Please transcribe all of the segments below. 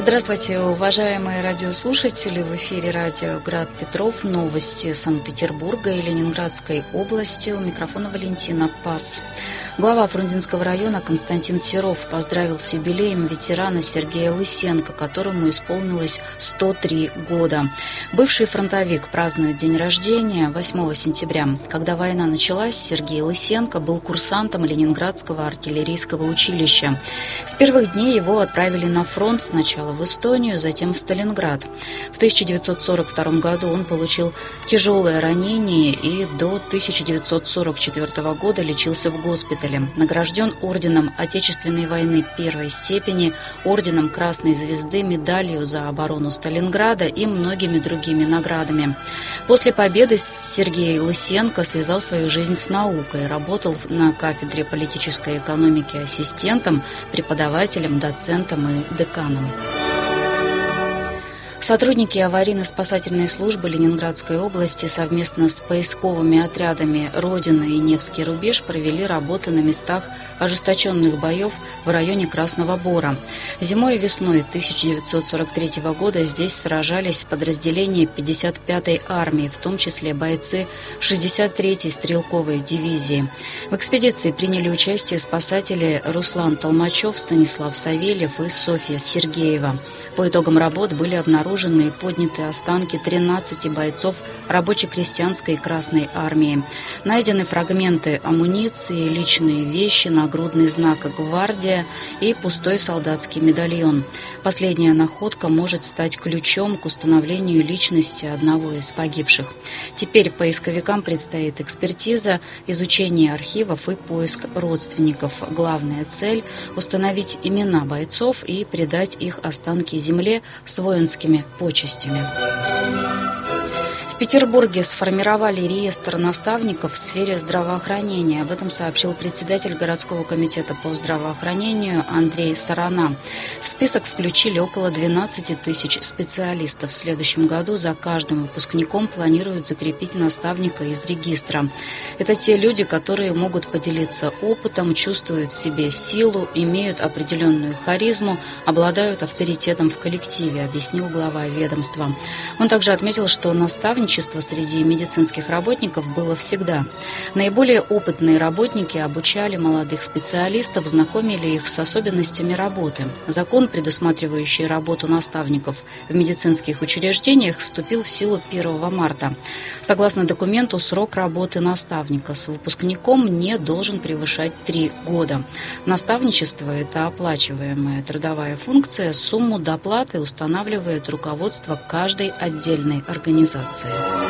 Здравствуйте, уважаемые радиослушатели! В эфире радио «Град Петров». Новости Санкт-Петербурга и Ленинградской области. У микрофона Валентина Пас. Глава Фрунзенского района Константин Серов поздравил с юбилеем ветерана Сергея Лысенко, которому исполнилось 103 года. Бывший фронтовик празднует день рождения 8 сентября. Когда война началась, Сергей Лысенко был курсантом Ленинградского артиллерийского училища. С первых дней его отправили на фронт, сначала в Эстонию, затем в Сталинград. В 1942 году он получил тяжелое ранение и до 1944 года лечился в госпитале. Награжден орденом Отечественной войны первой степени, орденом Красной Звезды, медалью за оборону Сталинграда и многими другими наградами. После победы Сергей Лысенко связал свою жизнь с наукой, работал на кафедре политической экономики ассистентом, преподавателем, доцентом и деканом. Сотрудники аварийно-спасательной службы Ленинградской области совместно с поисковыми отрядами «Родина» и «Невский рубеж» провели работы на местах ожесточенных боев в районе Красного Бора. Зимой и весной 1943 года здесь сражались подразделения 55-й армии, в том числе бойцы 63-й стрелковой дивизии. В экспедиции приняли участие спасатели Руслан Толмачев, Станислав Савельев и Софья Сергеева. По итогам работ были обнаружены и подняты останки 13 бойцов рабоче-крестьянской Красной армии. Найдены фрагменты амуниции, личные вещи, нагрудный знак «Гвардия» и пустой солдатский медальон. Последняя находка может стать ключом к установлению личности одного из погибших. Теперь поисковикам предстоит экспертиза, изучение архивов и поиск родственников. Главная цель – установить имена бойцов и предать их останки земле с воинскими почестями. В Петербурге сформировали реестр наставников в сфере здравоохранения. Об этом сообщил председатель городского комитета по здравоохранению Андрей Сарана. В список включили около 12 тысяч специалистов. В следующем году за каждым выпускником планируют закрепить наставника из регистра. Это те люди, которые могут поделиться опытом, чувствуют в себе силу, имеют определенную харизму, обладают авторитетом в коллективе, объяснил глава ведомства. Он также отметил, что наставничество среди медицинских работников было всегда. Наиболее опытные работники обучали молодых специалистов, знакомили их с особенностями работы. Закон, предусматривающий работу наставников в медицинских учреждениях, вступил в силу 1 марта. Согласно документу, срок работы наставника с выпускником не должен превышать 3 года. Наставничество – это оплачиваемая трудовая функция, сумму доплаты устанавливает руководство каждой отдельной организации.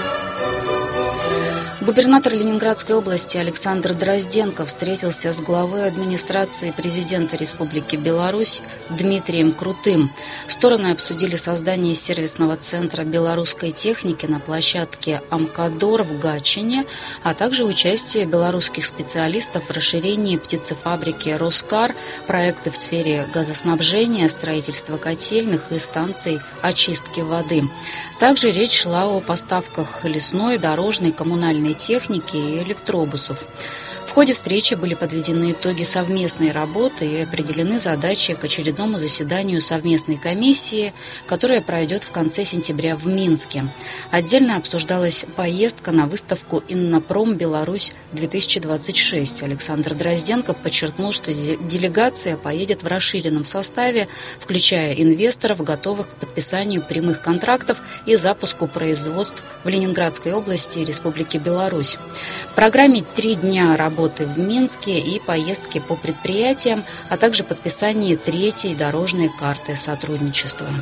Губернатор Ленинградской области Александр Дрозденко встретился с главой администрации президента Республики Беларусь Дмитрием Крутым. Стороны обсудили создание сервисного центра белорусской техники на площадке «Амкадор» в Гатчине, а также участие белорусских специалистов в расширении птицефабрики «Роскар», проекты в сфере газоснабжения, строительства котельных и станций очистки воды. Также речь шла о поставках лесной, дорожной, коммунальной техники и электробусов. В ходе встречи были подведены итоги совместной работы и определены задачи к очередному заседанию совместной комиссии, которая пройдет в конце сентября в Минске. Отдельно обсуждалась поездка на выставку «Иннопром Беларусь-2026». Александр Дрозденко подчеркнул, что делегация поедет в расширенном составе, включая инвесторов, готовых к подписанию прямых контрактов и запуску производств в Ленинградской области и Республике Беларусь. В программе 3 дня работы в Минске и поездки по предприятиям, а также подписание 3-й дорожной карты сотрудничества.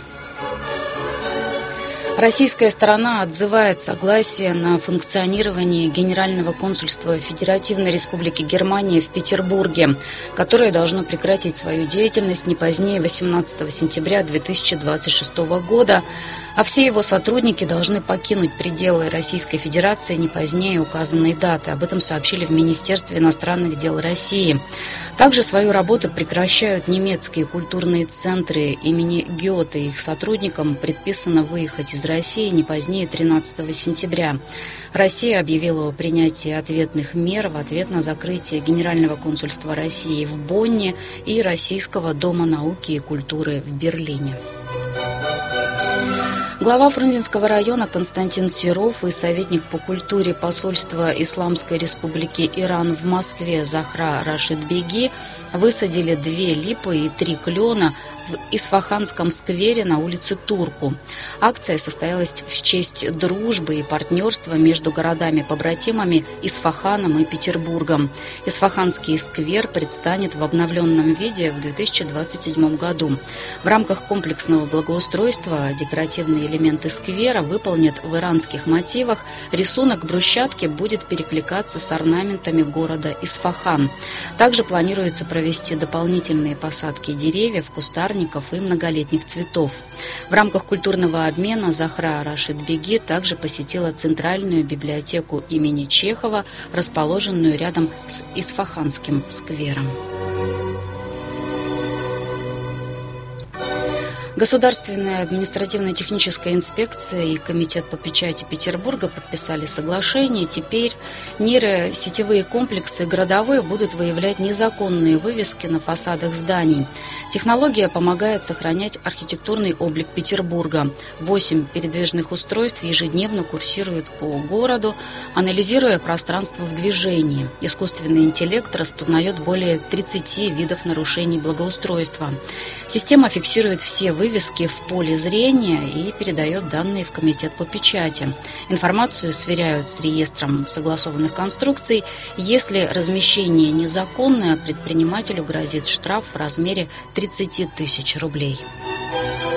Российская сторона отзывает согласие на функционирование Генерального консульства Федеративной Республики Германия в Петербурге, которое должно прекратить свою деятельность не позднее 18 сентября 2026 года, а все его сотрудники должны покинуть пределы Российской Федерации не позднее указанной даты. Об этом сообщили в Министерстве иностранных дел России. Также свою работу прекращают немецкие культурные центры имени Гёте. Их сотрудникам предписано выехать из России не позднее 13 сентября. Россия объявила о принятии ответных мер в ответ на закрытие Генерального консульства России в Бонне и Российского дома науки и культуры в Берлине. Глава Фрунзенского района Константин Серов и советник по культуре посольства Исламской Республики Иран в Москве Захра Рашидбеги высадили 2 липы и 3 клена в Исфаханском сквере на улице Турку. Акция состоялась в честь дружбы и партнерства между городами-побратимами Исфаханом и Петербургом. Исфаханский сквер предстанет в обновленном виде в 2027 году. В рамках комплексного благоустройства декоративные элементы сквера выполнят в иранских мотивах. Рисунок брусчатки будет перекликаться с орнаментами города Исфахан. Также планируется провести дополнительные посадки деревьев, кустарников и многолетних цветов. В рамках культурного обмена Захра Рашидбеги также посетила Центральную библиотеку имени Чехова, расположенную рядом с Исфаханским сквером. Государственная административно-техническая инспекция и Комитет по печати Петербурга подписали соглашение. Теперь нейросетевые комплексы городовые будут выявлять незаконные вывески на фасадах зданий. Технология помогает сохранять архитектурный облик Петербурга. 8 передвижных устройств ежедневно курсируют по городу, анализируя пространство в движении. Искусственный интеллект распознает более 30 видов нарушений благоустройства. Система фиксирует все вывески в поле зрения и передает данные в Комитет по печати. Информацию сверяют с реестром согласованных конструкций. Если размещение незаконное, предпринимателю грозит штраф в размере 30 000 рублей.